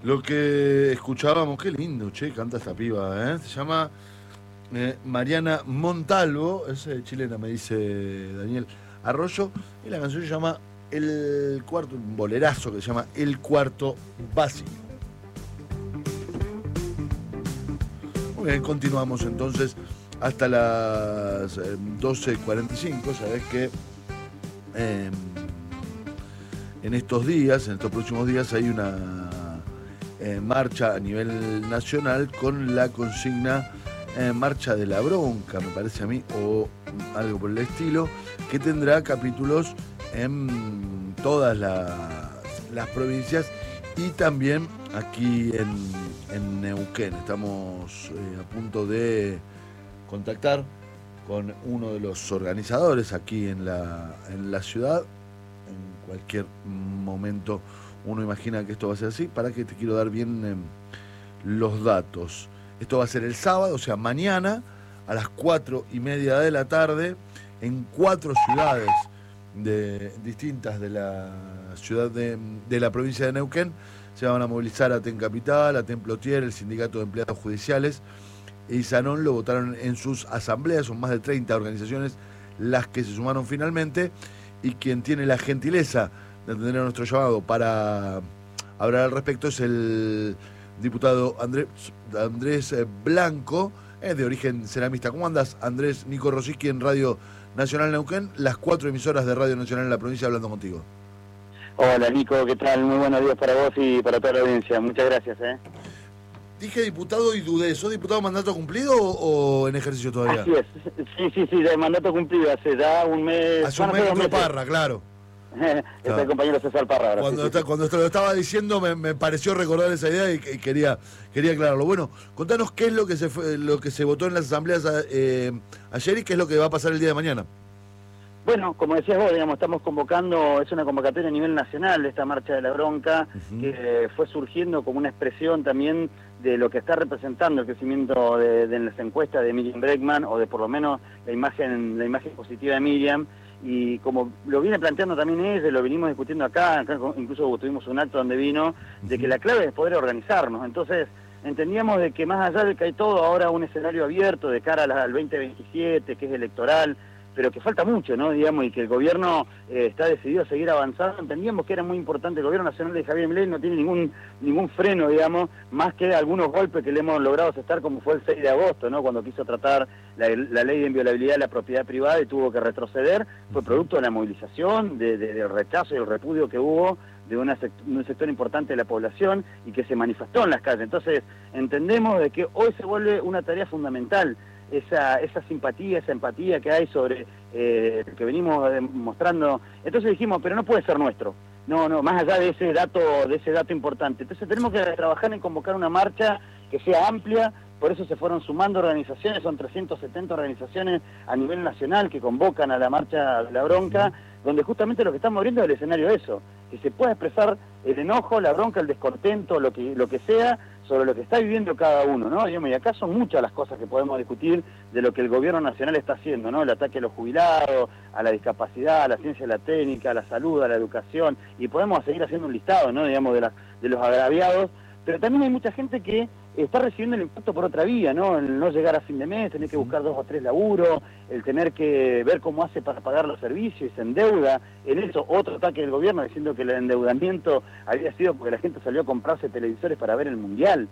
Lo que escuchábamos, qué lindo, che, canta esta piba, ¿eh? Se llama Mariana Montalvo, es chilena, me dice Daniel Arroyo, y la canción se llama El Cuarto, un bolerazo que se llama El Cuarto Básico. Muy bien, continuamos entonces hasta las 12:45, sabés que eh, en estos días, en estos próximos días, hay una marcha a nivel nacional con la consigna Marcha de la Bronca, me parece a mí, o algo por el estilo, que tendrá capítulos en todas las provincias y también aquí en Neuquén. Estamos a punto de contactar con uno de los organizadores aquí en la ciudad. En cualquier momento uno imagina que esto va a ser así. Para que te quiero dar bien los datos. Esto va a ser el sábado, o sea, mañana a las 4:30 de la tarde en 4 ciudades distintas de la ciudad de la provincia de Neuquén. Se van a movilizar a Aten Capital, Aten Plotier, el Sindicato de Empleados Judiciales y Sanón lo votaron en sus asambleas. Son más de 30 organizaciones las que se sumaron finalmente, y quien tiene la gentileza de atender a nuestro llamado para hablar al respecto es el diputado Andrés Blanco, de origen ceramista. ¿Cómo andas, Andrés? Nico Rosicky en Radio Nacional Neuquén, las 4 emisoras de Radio Nacional en la provincia, hablando contigo. Hola Nico, ¿qué tal? Muy buenos días para vos y para toda la audiencia. Muchas gracias. Dije diputado y dudé. ¿Sos diputado mandato cumplido o en ejercicio todavía? Así es. Sí, de mandato cumplido hace ya un mes. Hace un mes que Parra, claro. Está el compañero César Parra ahora. Cuando te lo estaba diciendo me pareció recordar esa idea y quería aclararlo. Bueno, contanos qué es lo que se votó en las asambleas ayer y qué es lo que va a pasar el día de mañana. Bueno, como decías vos, digamos, estamos convocando, es una convocatoria a nivel nacional de esta Marcha de la Bronca, que fue surgiendo como una expresión también de lo que está representando el crecimiento de las encuestas de Miriam Bregman, o de por lo menos la imagen positiva de Miriam. Y como lo viene planteando también ella, lo venimos discutiendo acá incluso tuvimos un acto donde vino, de que la clave es poder organizarnos. Entonces entendíamos de que más allá de que hay todo ahora un escenario abierto de cara al 2027, que es electoral, pero que falta mucho, ¿no? Digamos, y que el gobierno está decidido a seguir avanzando. Entendíamos que era muy importante. El gobierno nacional de Javier Milei no tiene ningún freno, digamos, más que algunos golpes que le hemos logrado aceptar, como fue el 6 de agosto, ¿no? Cuando quiso tratar la ley de inviolabilidad de la propiedad privada y tuvo que retroceder. Fue producto de la movilización, del rechazo y el repudio que hubo de un sector importante de la población y que se manifestó en las calles. Entonces, entendemos de que hoy se vuelve una tarea fundamental esa simpatía, esa empatía que hay sobre que venimos mostrando. Entonces dijimos, pero no puede ser nuestro. No, más allá de ese dato importante. Entonces tenemos que trabajar en convocar una marcha que sea amplia. Por eso se fueron sumando organizaciones, son 370 organizaciones a nivel nacional que convocan a la Marcha de la Bronca, donde justamente lo que estamos abriendo es el escenario de eso, que se pueda expresar el enojo, la bronca, el descontento, lo que sea, sobre lo que está viviendo cada uno, ¿no? Y acá son muchas las cosas que podemos discutir de lo que el gobierno nacional está haciendo, ¿no? El ataque a los jubilados, a la discapacidad, a la ciencia y la técnica, a la salud, a la educación, y podemos seguir haciendo un listado, ¿no? Digamos, de los agraviados, pero también hay mucha gente que está recibiendo el impacto por otra vía, ¿no? El no llegar a fin de mes, tener que buscar 2 o 3 laburos, el tener que ver cómo hace para pagar los servicios y se endeuda. En eso, otro ataque del gobierno diciendo que el endeudamiento había sido porque la gente salió a comprarse televisores para ver el Mundial.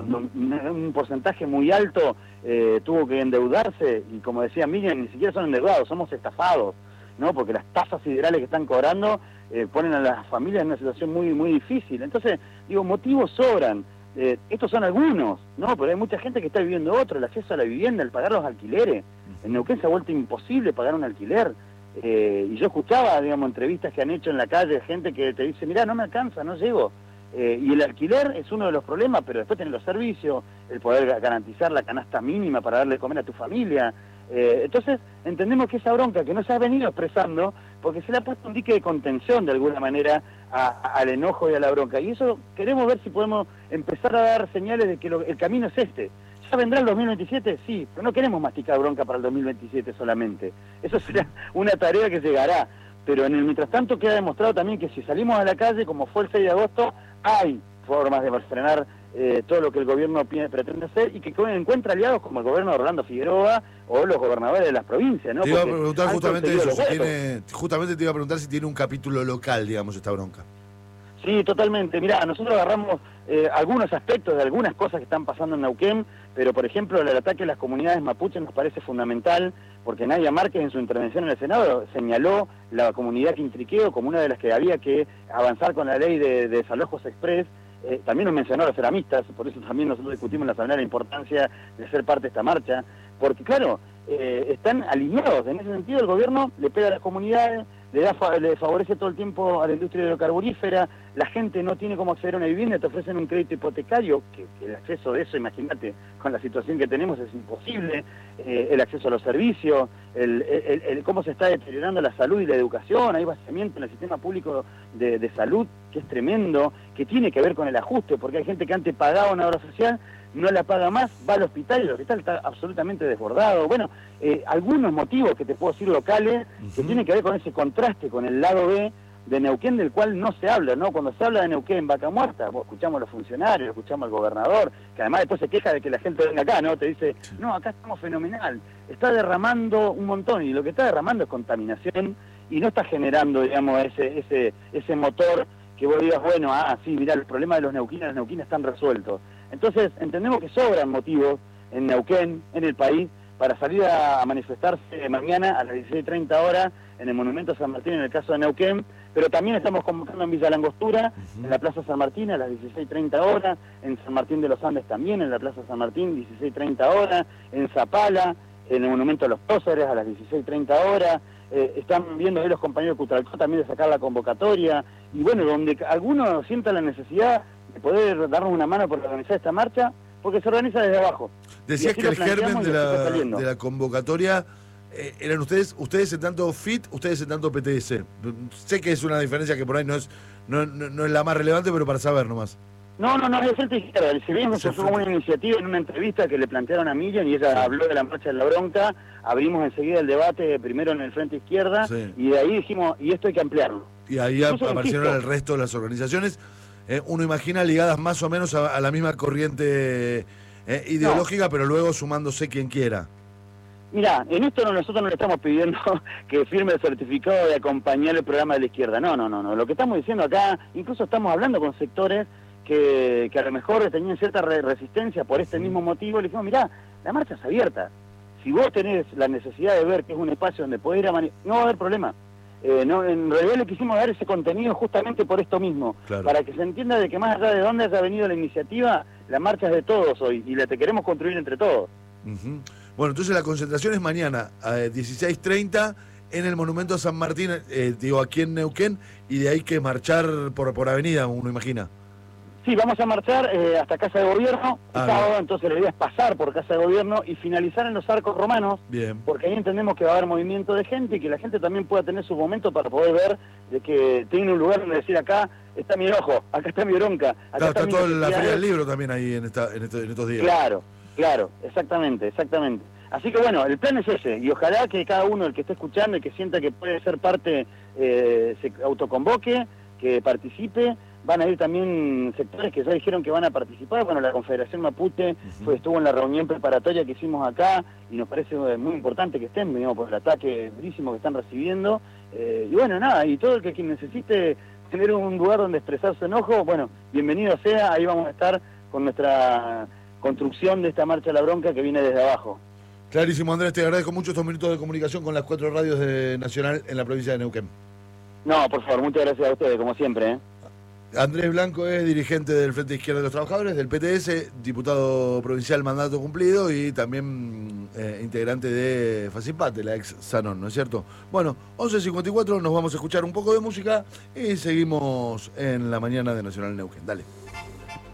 Un porcentaje muy alto tuvo que endeudarse, y como decía Miriam, ni siquiera son endeudados, somos estafados, ¿no? Porque las tasas siderales que están cobrando ponen a las familias en una situación muy, muy difícil. Entonces, digo, motivos sobran. Estos son algunos, ¿no? Pero hay mucha gente que está viviendo otro, el acceso a la vivienda, el pagar los alquileres. En Neuquén se ha vuelto imposible pagar un alquiler. Y yo escuchaba, digamos, entrevistas que han hecho en la calle, gente que te dice, mirá, no me alcanza, no llego. Y el alquiler es uno de los problemas, pero después tenés los servicios, el poder garantizar la canasta mínima para darle de comer a tu familia. Entonces, entendemos que esa bronca que no se ha venido expresando, porque se le ha puesto un dique de contención de alguna manera al enojo y a la bronca. Y eso queremos ver si podemos empezar a dar señales de que el camino es este. ¿Ya vendrá el 2027? Sí, pero no queremos masticar bronca para el 2027 solamente. Eso será una tarea que llegará. Pero mientras tanto queda demostrado también que si salimos a la calle, como fue el 6 de agosto, hay formas de frenar todo lo que el gobierno pretende hacer, y que encuentra aliados como el gobierno de Orlando Figueroa o los gobernadores de las provincias, ¿no? Te iba a preguntar justamente eso, justamente te iba a preguntar si tiene un capítulo local, digamos, esta bronca. Sí, totalmente. Mirá, nosotros agarramos algunos aspectos de algunas cosas que están pasando en Neuquén, pero por ejemplo el ataque a las comunidades mapuches nos parece fundamental, porque Nadia Márquez en su intervención en el Senado señaló la comunidad quintriqueo como una de las que había que avanzar con la ley de desalojos express. También nos mencionó a los ceramistas, por eso también nosotros discutimos en la Asamblea la importancia de ser parte de esta marcha, porque claro, están alineados. En ese sentido el gobierno le pega a las comunidades, le favorece todo el tiempo a la industria hidrocarburífera, la gente no tiene cómo acceder a una vivienda, te ofrecen un crédito hipotecario, que el acceso de eso, imagínate, con la situación que tenemos es imposible, el acceso a los servicios, cómo se está deteriorando la salud y la educación, hay vaciamiento en el sistema público de salud, que es tremendo, que tiene que ver con el ajuste, porque hay gente que antes pagaba una obra social, no la paga más, va al hospital y el hospital está absolutamente desbordado. Bueno, algunos motivos que te puedo decir locales, que tienen que ver con ese contraste con el lado B de Neuquén, del cual no se habla, ¿no? Cuando se habla de Neuquén, Vaca Muerta, escuchamos a los funcionarios, escuchamos al gobernador, que además después se queja de que la gente venga acá, ¿no? Te dice, no, acá estamos fenomenal, está derramando un montón, y lo que está derramando es contaminación, y no está generando, digamos, ese motor que vos digas, bueno, sí, mirá, el problema de los neuquinas están resueltos. Entonces, entendemos que sobran motivos en Neuquén, en el país, para salir a manifestarse mañana a las 16:30 horas en el Monumento San Martín, en el caso de Neuquén, pero también estamos convocando en Villa Langostura, en la Plaza San Martín a las 16:30 horas, en San Martín de los Andes también, en la Plaza San Martín, 16:30 horas, en Zapala, en el Monumento a los Próceres a las 16:30 horas, están viendo ahí los compañeros de Cutralcó también de sacar la convocatoria, y bueno, donde algunos sientan la necesidad de poder darnos una mano por organizar esta marcha, porque se organiza desde abajo. Decías que el germen de la convocatoria eran ustedes en tanto FIT, ustedes en tanto PTS. Sé que es una diferencia que por ahí no es la más relevante, pero para saber nomás. No, es el Frente Izquierda. Si bien se fue una iniciativa en una entrevista que le plantearon a Miriam y ella habló de la marcha de la bronca, abrimos enseguida el debate primero en el Frente Izquierda, y de ahí dijimos, y esto hay que ampliarlo. Y ahí aparecieron el resto de las organizaciones, uno imagina ligadas más o menos a la misma corriente ideológica, pero luego sumándose quien quiera. Mirá, en esto nosotros no le estamos pidiendo que firme el certificado de acompañar el programa de la izquierda. No. Lo que estamos diciendo acá, incluso estamos hablando con sectores que a lo mejor tenían cierta resistencia por este mismo motivo. Le dijimos, mirá, la marcha es abierta. Si vos tenés la necesidad de ver que es un espacio donde podés ir a no va a haber problema. En realidad le quisimos dar ese contenido justamente por esto mismo, claro, para que se entienda de que más allá de dónde haya venido la iniciativa, la marcha es de todos hoy y la queremos construir entre todos. Bueno, entonces la concentración es mañana a 16:30 en el Monumento a San Martín, aquí en Neuquén, y de ahí que marchar por avenida, uno imagina. Sí, vamos a marchar hasta Casa de Gobierno, sábado, entonces la idea es pasar por Casa de Gobierno y finalizar en los Arcos Romanos, porque ahí entendemos que va a haber movimiento de gente y que la gente también pueda tener su momento para poder ver de que tiene un lugar donde decir, acá está mi enojo, acá está mi bronca. Acá está toda la Feria del Libro también ahí en estos días. Claro, exactamente. Así que bueno, el plan es ese, y ojalá que cada uno, el que esté escuchando y que sienta que puede ser parte, se autoconvoque, que participe. Van a ir también sectores que ya dijeron que van a participar. Bueno, la Confederación Mapuche estuvo en la reunión preparatoria que hicimos acá y nos parece muy importante que estén, digamos, por el ataque durísimo que están recibiendo. Y bueno, nada, y todo el que quien necesite tener un lugar donde expresar su enojo, bueno, bienvenido sea, ahí vamos a estar con nuestra construcción de esta marcha a la bronca que viene desde abajo. Clarísimo, Andrés, te agradezco mucho estos minutos de comunicación con las 4 radios de Nacional en la provincia de Neuquén. No, por favor, muchas gracias a ustedes, como siempre. Andrés Blanco es dirigente del Frente Izquierda de los Trabajadores, del PTS, diputado provincial mandato cumplido y también integrante de Facimpate, la ex Sanón, ¿no es cierto? Bueno, 11:54, nos vamos a escuchar un poco de música y seguimos en la mañana de Nacional Neuquén. Dale.